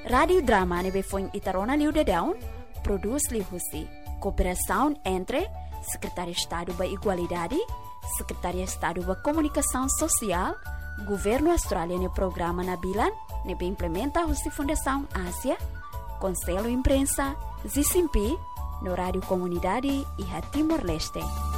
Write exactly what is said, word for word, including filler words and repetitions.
Radio Drama nebe foi Itarona Liu de Down, produz Liu Husi. Cooperação entre Secretaria de Estado da Igualdade, Secretaria de Estado da Comunicação Social, Governo Australiano e Programa Nabilan, nebe implementa a Fundação Ásia, Conselho Imprensa, Zicimpi, no Rádio Comunidade e a Timor-Leste.